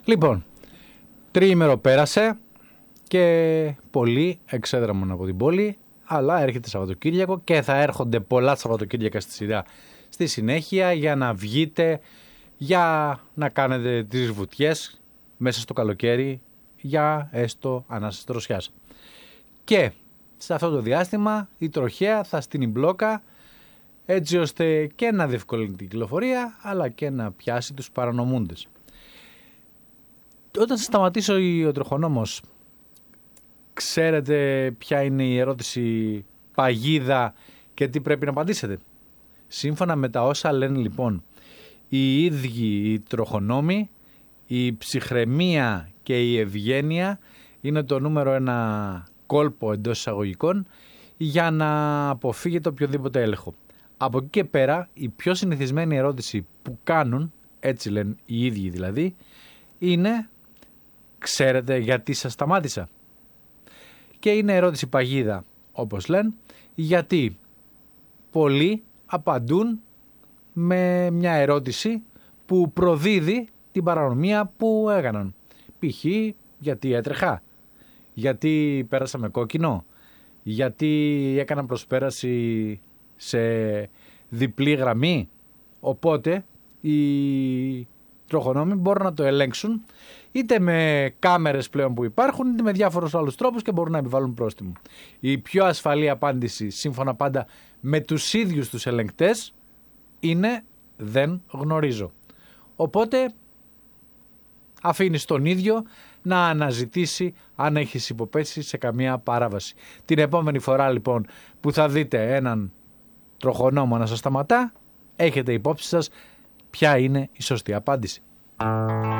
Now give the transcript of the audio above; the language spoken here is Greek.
Λοιπόν, τριήμερο πέρασε και πολλοί εξέδραμαν από την πόλη, αλλά έρχεται Σαββατοκύριακο και θα έρχονται πολλά Σαββατοκύριακα στη σειρά στη συνέχεια για να βγείτε, για να κάνετε τις βουτιές μέσα στο καλοκαίρι για έστω ανάσες δροσιάς. Και σε αυτό το διάστημα η τροχέα θα στείνει μπλόκα έτσι ώστε και να διευκολύνει την κυκλοφορία αλλά και να πιάσει τους παρανομούντες. Όταν σταματήσω ο τροχονόμος, ξέρετε ποια είναι η ερώτηση παγίδα και τι πρέπει να απαντήσετε? Σύμφωνα με τα όσα λένε λοιπόν οι ίδιοι οι τροχονόμοι, η ψυχραιμία και η ευγένεια είναι το νούμερο ένα κόλπο εντός εισαγωγικών για να αποφύγετε οποιοδήποτε έλεγχο. Από εκεί και πέρα η πιο συνηθισμένη ερώτηση που κάνουν, έτσι λένε οι ίδιοι δηλαδή, είναι ξέρετε γιατί σας σταμάτησα? Και είναι ερώτηση παγίδα όπως λένε, γιατί πολλοί απαντούν με μια ερώτηση που προδίδει την παρανομία που έκαναν. Π.χ. γιατί έτρεχα, γιατί πέρασα με κόκκινο, γιατί έκανα προσπέραση σε διπλή γραμμή. Οπότε οι τροχονόμοι μπορούν να το ελέγξουν είτε με κάμερες πλέον που υπάρχουν είτε με διάφορους άλλους τρόπους και μπορούν να επιβάλλουν πρόστιμο. Η πιο ασφαλή απάντηση σύμφωνα πάντα με τους ίδιους τους ελεγκτές είναι δεν γνωρίζω. Οπότε αφήνεις τον ίδιο να αναζητήσει αν έχεις υποπέσει σε καμία παράβαση. Την επόμενη φορά λοιπόν που θα δείτε έναν τροχονόμο να σας σταματά, έχετε υπόψη σας ποια είναι η σωστή απάντηση.